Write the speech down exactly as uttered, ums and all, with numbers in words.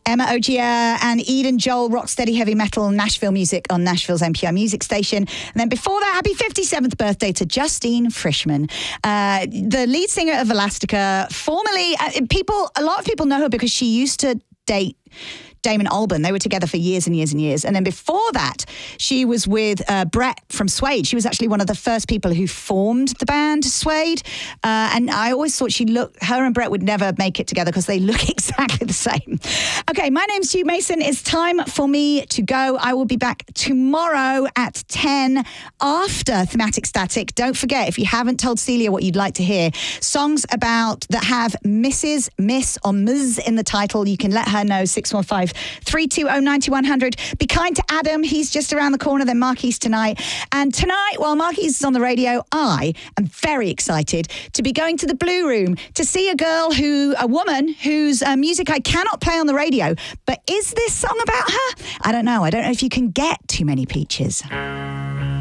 Emma Ogier and Eden Joel, Rocksteady Heavy Metal, Nashville music on Nashville's N P R Music Station. And then before that, happy fifty-seventh birthday to Justine Frischmann, uh, the lead singer of Elastica, formerly, uh, people, a lot of people know her because she used to date Damon Albarn. They were together for years and years and years. And then before that, she was with uh, Brett from Suede. She was actually one of the first people who formed the band Suede. Uh, and I always thought she looked, her and Brett would never make it together because they look exactly the same. Okay, my name's Sue Mason. It's time for me to go. I will be back tomorrow at ten after Thematic Static. Don't forget, if you haven't told Celia what you'd like to hear, songs about that have Missus, Miss or Ms in the title, you can let her know, six one five, three two zero, nine one zero zero. Be kind to Adam. He's just around the corner. Then Marquis tonight. And tonight, while Marquis is on the radio, I am very excited to be going to the Blue Room to see a girl who, a woman whose uh, music I cannot play on the radio. But is this song about her? I don't know. I don't know if you can get too many peaches.